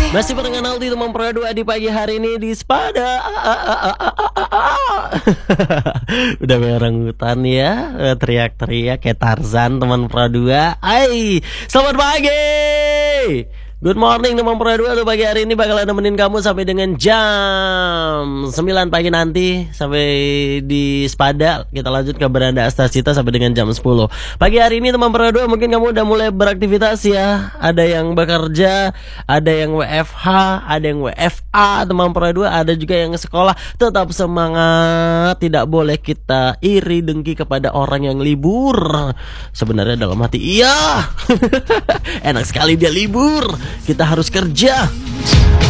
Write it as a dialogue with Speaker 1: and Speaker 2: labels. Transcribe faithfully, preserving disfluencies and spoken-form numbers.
Speaker 1: Masih barengan Aldi teman Pro dua di pagi hari ini di Spada. Udah kayak orangutan ya, teriak-teriak kayak Tarzan teman Pro dua. Hai, selamat pagi. Good morning teman Pro dua. Tuh pagi hari ini bakalan nemenin kamu sampai dengan jam sembilan pagi nanti. Sampai di Spada. Kita lanjut ke Beranda Astasita sampai dengan jam sepuluh. Pagi hari ini teman Pro dua, mungkin kamu udah mulai beraktivitas ya. Ada yang bekerja, ada yang W F H, ada yang W F A teman Pro dua, ada juga yang sekolah. Tetap semangat. Tidak boleh kita iri dengki kepada orang yang libur. Sebenarnya dalam hati iya. Enak sekali dia libur. Kita harus kerja.